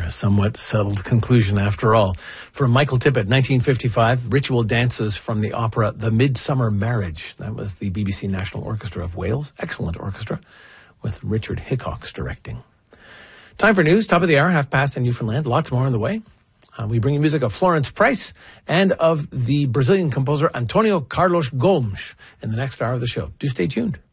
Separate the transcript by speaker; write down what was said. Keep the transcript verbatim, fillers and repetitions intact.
Speaker 1: A somewhat settled conclusion after all. From Michael Tippett, nineteen fifty-five, ritual dances from the opera The Midsummer Marriage. That was the B B C National Orchestra of Wales. Excellent orchestra, with Richard Hickox directing. Time for news, top of the hour, half past in Newfoundland. Lots more on the way. Uh, we bring you music of Florence Price and of the Brazilian composer Antonio Carlos Gomes in the next hour of the show. Do stay tuned.